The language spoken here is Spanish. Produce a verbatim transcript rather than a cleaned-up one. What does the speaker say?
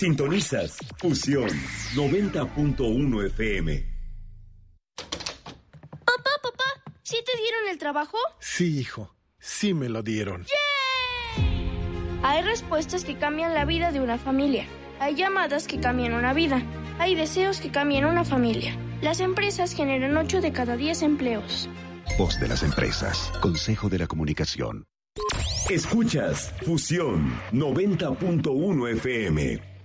Sintonizas Fusión noventa punto uno F M. Papá, papá, ¿sí te dieron el trabajo? Sí, hijo, sí me lo dieron. ¡Yay! Hay respuestas que cambian la vida de una familia. Hay llamadas que cambian una vida. Hay deseos que cambian una familia. Las empresas generan ocho de cada diez empleos. Voz de las empresas. Consejo de la Comunicación. Escuchas Fusión noventa punto uno F M.